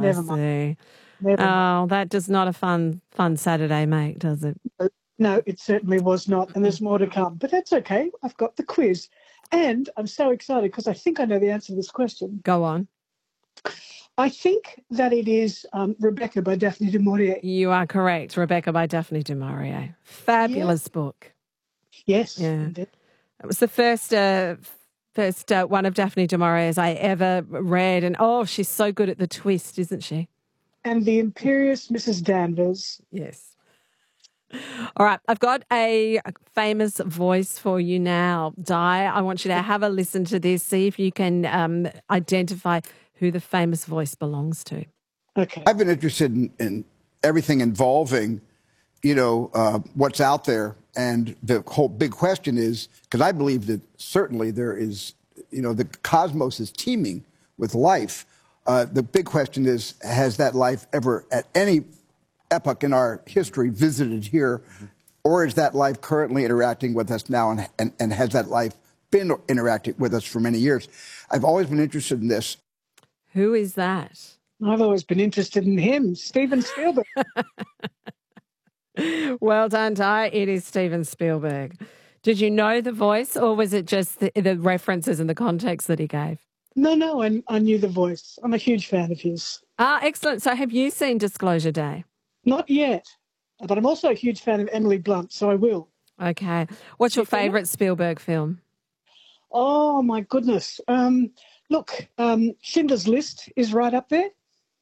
Never mind. see. Never mind. Oh, that does not a fun Saturday make, does it? No, it certainly was not. And there's more to come. But that's okay. I've got the quiz. And I'm so excited because I think I know the answer to this question. Go on. I think that it is Rebecca by Daphne du Maurier. You are correct. Rebecca by Daphne du Maurier. Fabulous book. Yes. Yeah. Indeed. It was the first one of Daphne du Maurier's I ever read. And, she's so good at the twist, isn't she? And the imperious Mrs. Danvers. Yes. All right. I've got a famous voice for you now, Di. I want you to have a listen to this, see if you can identify who the famous voice belongs to. Okay. I've been interested in everything involving, what's out there. And the whole big question is, because I believe that certainly there is, the cosmos is teeming with life. The big question is, has that life ever at any epoch in our history visited here? Or is that life currently interacting with us now? And has that life been interacting with us for many years? I've always been interested in this. Who is that? I've always been interested in him, Steven Spielberg. Well done, Di. It is Steven Spielberg. Did you know the voice, or was it just the references and the context that he gave? No, I knew the voice. I'm a huge fan of his. Excellent. So have you seen Disclosure Day? Not yet, but I'm also a huge fan of Emily Blunt, so I will. Okay. What's your favourite Spielberg film? Oh, my goodness. Look, Schindler's List is right up there.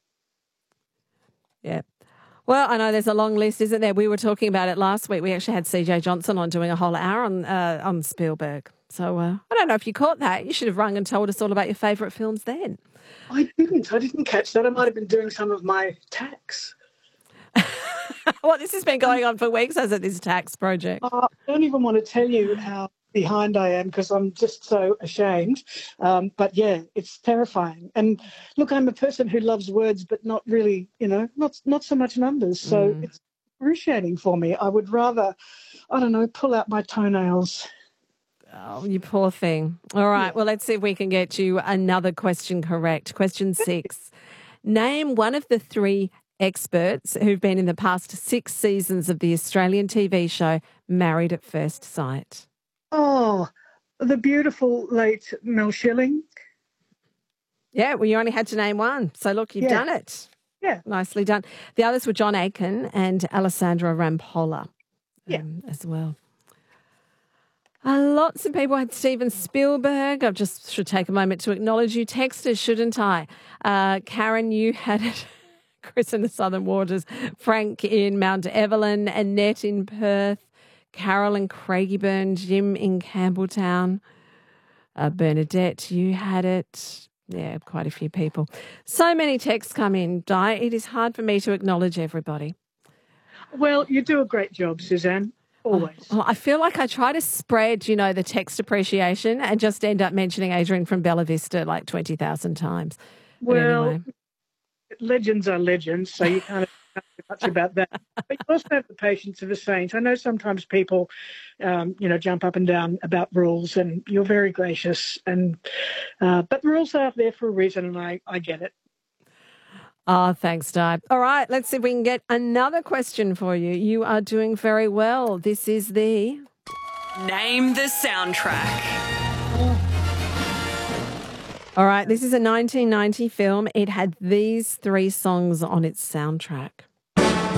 Yeah. Well, I know there's a long list, isn't there? We were talking about it last week. We actually had CJ Johnson on doing a whole hour on Spielberg. So I don't know if you caught that. You should have rung and told us all about your favourite films then. I didn't catch that. I might have been doing some of my tax. Well, this has been going on for weeks, hasn't it, this tax project? I don't even want to tell you how behind I am because I'm just so ashamed. But yeah, it's terrifying. And look, I'm a person who loves words, but not really, not so much numbers. So it's excruciating for me. I would rather, pull out my toenails. Oh, you poor thing. All right. Yeah. Well, let's see if we can get you another question correct. Question 6. Name one of the 3 experts who've been in the past 6 seasons of the Australian TV show Married at First Sight. Oh, the beautiful late Mel Schilling. Yeah, well, you only had to name one. So, look, you've done it. Yeah. Nicely done. The others were John Aiken and Alessandra Rampolla as well. Lots of people had Steven Spielberg. I just should take a moment to acknowledge you texters, shouldn't I? Karen, you had it. Chris in the Southern Waters. Frank in Mount Evelyn. Annette in Perth. Carol in Craigieburn. Jim in Campbelltown. Bernadette, you had it. Yeah, quite a few people. So many texts come in, Di. It is hard for me to acknowledge everybody. Well, you do a great job, Suzanne. Always. I feel like I try to spread, the text appreciation and just end up mentioning Adrian from Bella Vista like 20,000 times. Well, anyway. Legends are legends, so you can't do much about that. But you also have the patience of a saint. I know sometimes people, jump up and down about rules, and you're very gracious. But rules are there for a reason, and I get it. Oh, thanks, Di. All right, let's see if we can get another question for you. You are doing very well. This is the... Name the soundtrack. All right, this is a 1990 film. It had these 3 songs on its soundtrack.